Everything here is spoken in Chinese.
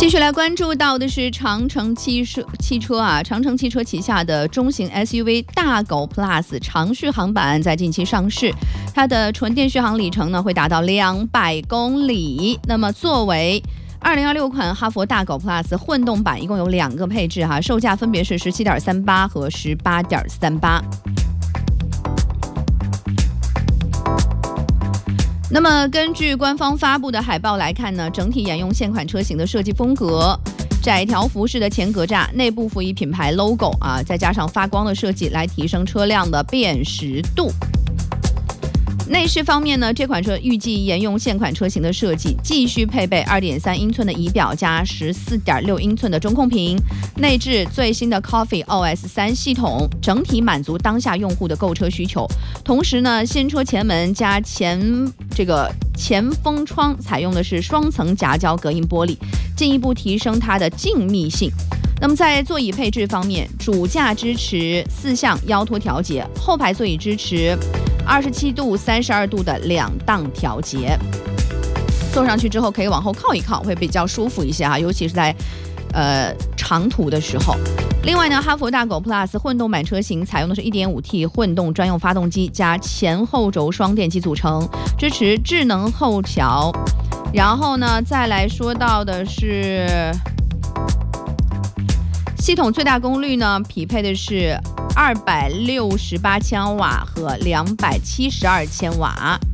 继续来关注到的是长城汽车啊，长城汽车旗下的中型 SUV 大狗 Plus 长续航版在近期上市，它的纯电续航里程呢会达到200公里。那么作为2026款哈弗大狗 Plus 混动版，一共有2个配置哈，售价分别是17.38和18.38。那么根据官方发布的海报来看呢，整体沿用现款车型的设计风格，窄条幅式的前格栅，内部辅以品牌 logo 啊，再加上发光的设计来提升车辆的辨识度。内饰方面呢，这款车预计沿用现款车型的设计，继续配备2.3英寸的仪表加14.6英寸的中控屏，内置最新的 Coffee OS 3系统，整体满足当下用户的购车需求。同时呢，新车前门加前风窗采用的是双层夹胶隔音玻璃，进一步提升它的静谧性。那么在座椅配置方面，主驾支持4项腰托调节，后排座椅支持27度、32度的2档调节，坐上去之后可以往后靠一靠，会比较舒服一些啊，尤其是在长途的时候。另外呢，哈弗大狗 Plus 混动版车型采用的是 1.5T 混动专用发动机加前后轴双电机组成，支持智能后桥。然后呢，再来说到的是系统最大功率呢，匹配的是268千瓦和272千瓦。